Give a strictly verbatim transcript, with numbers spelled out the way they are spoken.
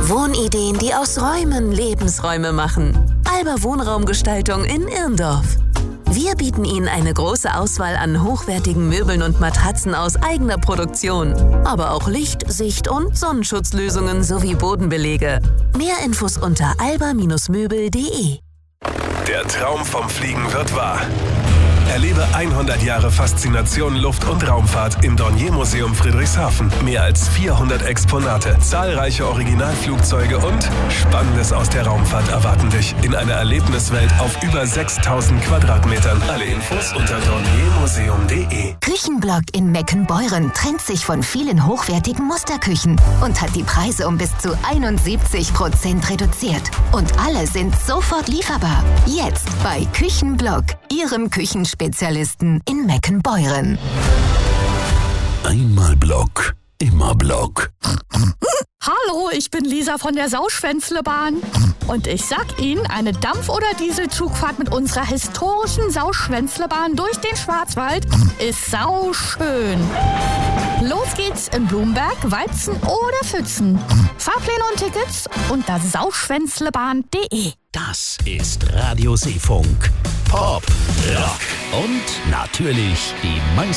Wohnideen, die aus Räumen Lebensräume machen. Alba Wohnraumgestaltung in Irndorf. Wir bieten Ihnen eine große Auswahl an hochwertigen Möbeln und Matratzen aus eigener Produktion. Aber auch Licht-, Sicht- und Sonnenschutzlösungen sowie Bodenbelege. Mehr Infos unter alba Möbel punkt de. Der Traum vom Fliegen wird wahr. Erlebe hundert Jahre Faszination Luft- und Raumfahrt im Dornier-Museum Friedrichshafen. Mehr als vierhundert Exponate, zahlreiche Originalflugzeuge und Spannendes aus der Raumfahrt erwarten dich in einer Erlebniswelt auf über sechstausend Quadratmetern. Alle Infos unter dornier museum punkt de. Küchenblock in Meckenbeuren trennt sich von vielen hochwertigen Musterküchen und hat die Preise um bis zu einundsiebzig Prozent reduziert. Und alle sind sofort lieferbar. Jetzt bei Küchenblock, Ihrem Küchenspezialisten in Meckenbeuren. Einmal Block, immer Block. Hallo, ich bin Lisa von der Sauschwänzlebahn. Und ich sag Ihnen, eine Dampf- oder Dieselzugfahrt mit unserer historischen Sauschwänzlebahn durch den Schwarzwald ist sauschön. Los geht's in Blumberg, Weizen oder Pfützen. Fahrpläne und Tickets unter sauschwänzlebahn punkt de. Das ist Radio Seefunk. Pop, Rock und natürlich die meisten